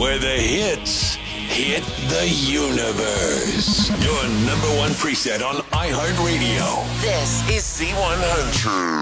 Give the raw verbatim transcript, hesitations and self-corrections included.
where the hits hit the universe. Your number one preset on iHeartRadio. This is Z one hundred.